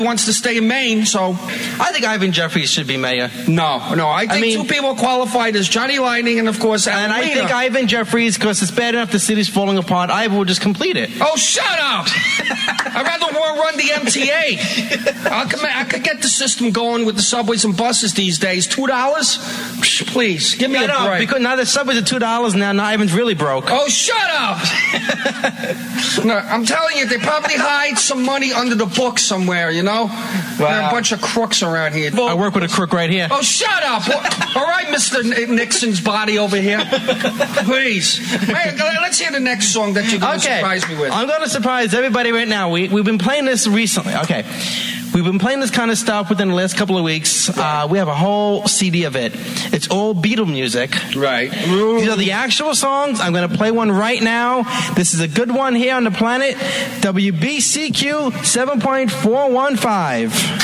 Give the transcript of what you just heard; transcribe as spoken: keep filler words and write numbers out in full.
wants to stay in Maine, so I think Ivan Jeffries should be mayor. No, no. I think I mean, two people qualified as Johnny Lightning and, of course, and Adelina. I think Ivan Jeffries, because it's bad enough the city's falling apart, Ivan will just complete it. Oh, shut up! I'd rather run the M T A. I could, I could get the system going with the subways and buses these days. Two dollars? Please, give me no, a no, break. Because now the subways are two dollars now. Now Ivan's really broke. Oh, shut up! No, I'm telling you, they probably hide some money under the book somewhere. You know, wow. There are a bunch of crooks around here. I work with a crook right here. Oh, shut up! All right, Mister Nixon's body over here. Please, hey, let's hear the next song that you're going to okay. surprise me with. I'm going to surprise everybody right now. We we've been playing this recently. Okay. We've been playing this kind of stuff within the last couple of weeks. Uh, we have a whole C D of it. It's all Beatle music. Right. These are the actual songs. I'm going to play one right now. This is a good one here on the planet. W B C Q seven point four one five.